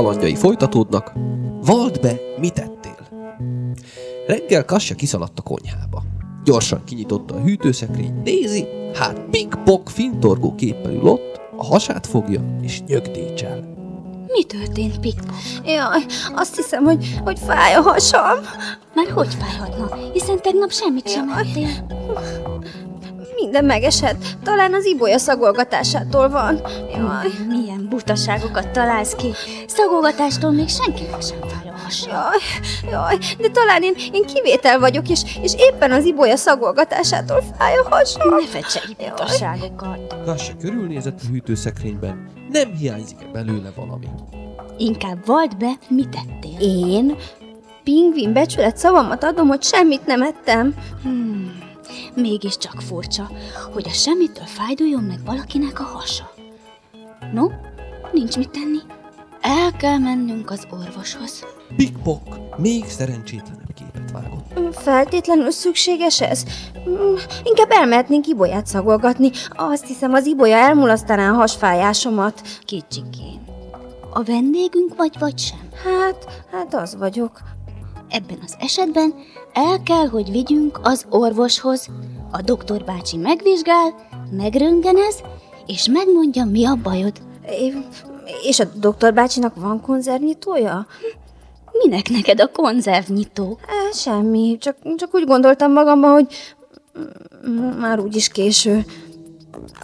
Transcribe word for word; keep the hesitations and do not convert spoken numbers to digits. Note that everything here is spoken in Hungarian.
kalandjai folytatódnak. Vald be, mit tettél? Reggel Kassja kiszaladt a konyhába. Gyorsan kinyitotta a hűtőszekrényt, nézi, hát pik-pok fintorgó képpel ül ott, a hasát fogja és nyögdécsel. Mi történt, Pik-Pok? Jaj, azt hiszem, hogy, hogy fáj a hasam. Már hogy fájhatna, hiszen tegnap semmit sem ettél. Minden megesett. Talán az ibolya szagolgatásától van. Jaj. Milyen butaságokat találsz ki. Szagolgatástól még senkinek sem fáj a hasa. Jaj, jaj, de talán én, én kivétel vagyok, és, és éppen az ibolya szagolgatásától fáj a hasam. Ne fecselj butaságokat. Kassja körülnézett a hűtőszekrényben, nem hiányzik-e belőle valami. Inkább vald be, mit tettél. Én? Pingvin becsület szavamat adom, hogy semmit nem ettem. Hmm, mégiscsak furcsa, hogy a semmitől fájduljon meg valakinek a hasa. No, nincs mit tenni. El kell mennünk az orvoshoz. Pik-pok még szerencsétlenebb képet vágott. Feltétlenül szükséges ez? Mm, Inkább elmehetnénk ibolyát szagolgatni. Azt hiszem, az ibolya elmulasztaná a hasfájásomat. Kicsikén. A vendégünk vagy, vagy sem? Hát, hát az vagyok. Ebben az esetben el kell, hogy vigyünk az orvoshoz. A doktor bácsi megvizsgál, megröntgenez, és megmondja, mi a bajod. É, és a doktor bácsinak van konzervnyitója? Minek neked a konzervnyitó? E, semmi, csak, csak úgy gondoltam magamban, hogy mm, már úgyis késő.